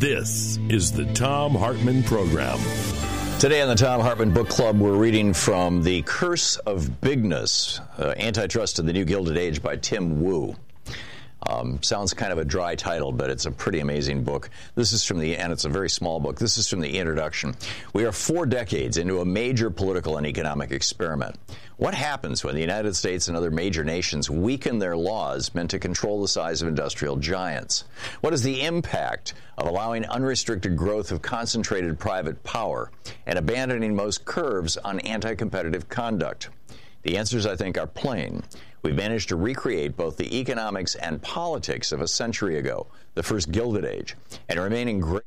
This is the Thom Hartmann Program. Today on the Thom Hartmann Book Club, we're reading from The Curse of Bigness, Antitrust of the New Gilded Age by Tim Wu. Sounds kind of a dry title, but it's a pretty amazing book. And it's a very small book. This is from the introduction. We are 4 decades into a major political and economic experiment. What happens when the United States and other major nations weaken their laws meant to control the size of industrial giants? What is the impact of allowing unrestricted growth of concentrated private power and abandoning most curves on anti-competitive conduct? The answers, I think, are plain. We've managed to recreate both the economics and politics of a century ago, the first Gilded Age, and remaining great.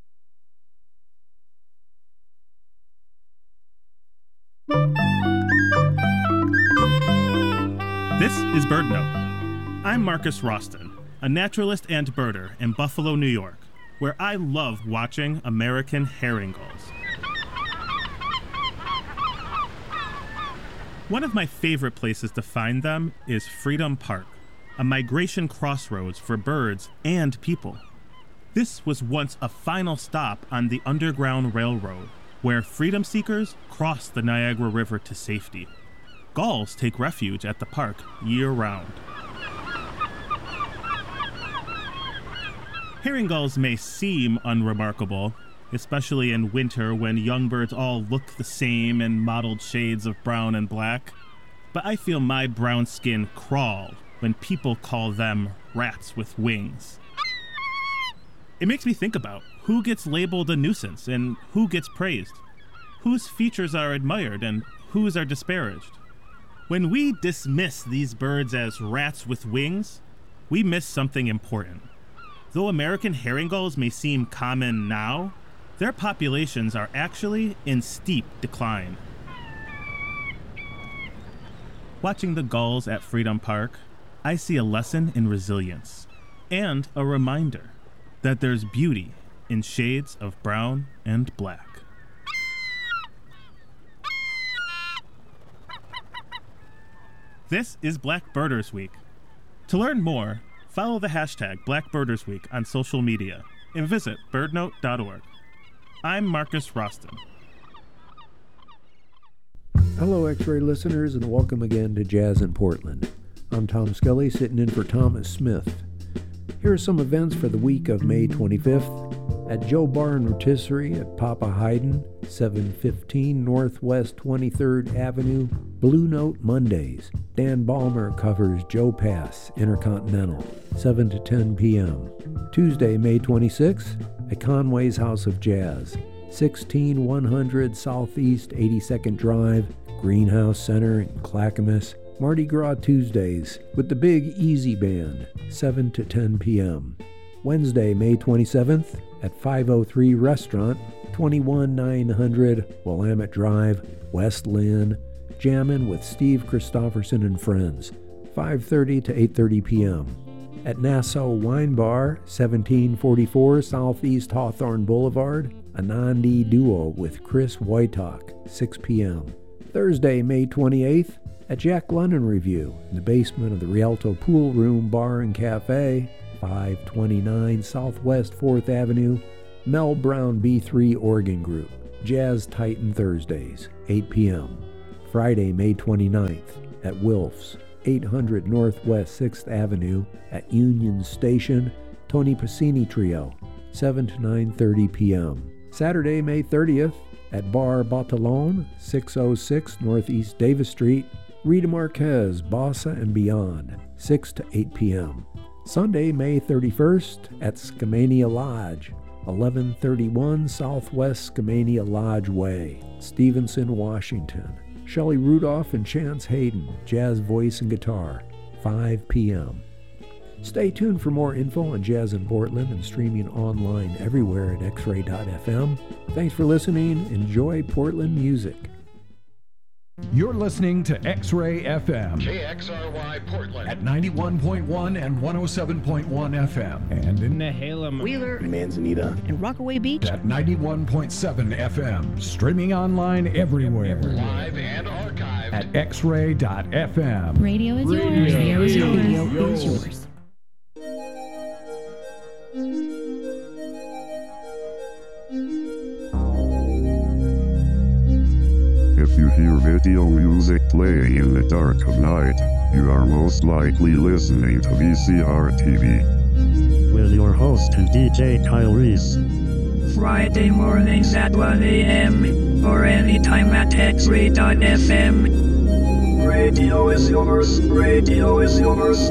This is BirdNote. I'm Marcus Roston, a naturalist and birder in Buffalo, New York, where I love watching American herring gulls. One of my favorite places to find them is Freedom Park, a migration crossroads for birds and people. This was once a final stop on the Underground Railroad, where freedom seekers cross the Niagara River to safety. Gulls take refuge at the park year-round. Herring gulls may seem unremarkable, especially in winter when young birds all look the same in mottled shades of brown and black. But I feel my brown skin crawl when people call them rats with wings. It makes me think about who gets labeled a nuisance and who gets praised, whose features are admired and whose are disparaged. When we dismiss these birds as rats with wings, we miss something important. Though American herring gulls may seem common now, their populations are actually in steep decline. Watching the gulls at Freedom Park, I see a lesson in resilience and a reminder that there's beauty in shades of brown and black. This is Black Birders Week. To learn more, follow the hashtag Black Birders Week on social media and visit birdnote.org. I'm Marcus Roston. Hello, X-Ray listeners, and welcome again to Jazz in Portland. I'm Tom Skelly, sitting in for Thomas Smith. Here are some events for the week of May 25th. At Joe Bar and Rotisserie at Papa Haydn, 715 Northwest 23rd Avenue, Blue Note Mondays. Dan Ballmer covers Joe Pass, Intercontinental, 7 to 10 p.m. Tuesday, May 26th, at Conway's House of Jazz, 16100 Southeast 82nd Drive, Greenhouse Center in Clackamas. Mardi Gras Tuesdays with the Big Easy Band, 7 to 10 p.m. Wednesday, May 27th, at 503 Restaurant, 21900 Willamette Drive, West Lynn, Jammin' with Steve Christofferson and Friends, 5:30 to 8:30 p.m. At Nassau Wine Bar, 1744 Southeast Hawthorne Boulevard, Anandi Duo with Chris Wojtak, 6 p.m. Thursday, May 28th, at Jack London Review, in the basement of the Rialto Pool Room Bar and Cafe, 529 Southwest 4th Avenue, Mel Brown B3 Organ Group, Jazz Titan Thursdays, 8 p.m. Friday, May 29th, at Wilf's, 800 Northwest 6th Avenue, at Union Station, Tony Pacini Trio, 7 to 9:30 p.m. Saturday, May 30th, at Bar Batalon, 606 Northeast Davis Street, Rita Marquez, Bossa and Beyond, 6 to 8 p.m. Sunday, May 31st, at Skamania Lodge, 1131 Southwest Skamania Lodge Way, Stevenson, Washington. Shelley Rudolph and Chance Hayden, jazz voice and guitar, 5 p.m. Stay tuned for more info on Jazz in Portland and streaming online everywhere at xray.fm. Thanks for listening. Enjoy Portland music. You're listening to X-Ray FM. KXRY Portland. At 91.1 and 107.1 FM. And in Nehalem, Wheeler, Manzanita, and Rockaway Beach. At 91.7 FM. Streaming online everywhere. Live and archived. At xray.fm. Radio is yours. Radio is yours. Radio is yours. hear video music playing in the dark of night, you are most likely listening to VCR TV. With your host and DJ Kyle Reese. Friday mornings at 1 a.m. or anytime at X-Ray.fm. Radio is yours. Radio is yours.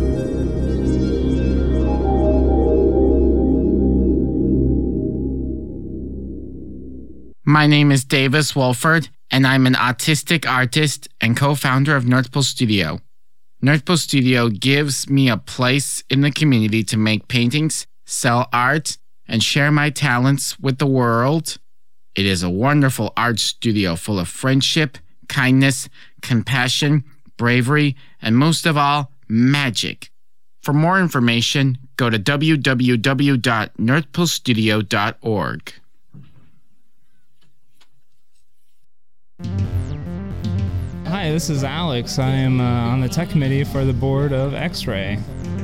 My name is Davis Wolford, and I'm an autistic artist and co-founder of Nerdpool Studio. Nerdpool Studio gives me a place in the community to make paintings, sell art, and share my talents with the world. It is a wonderful art studio full of friendship, kindness, compassion, bravery, and most of all, magic. For more information, go to www.nerdpoolstudio.org. Hi, this is Alex. I am on the tech committee for the board of X-Ray.